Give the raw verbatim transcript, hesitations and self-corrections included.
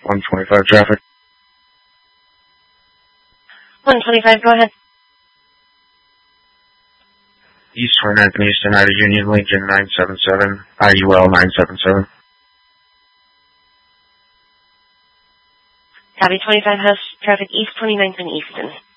one twenty-five traffic. one twenty-five, go ahead. East twenty-ninth and Eastern, Ida Union, Lincoln nine seven seven, I U L nine seven seven. Copy, twenty-five has traffic East twenty-ninth and Eastern.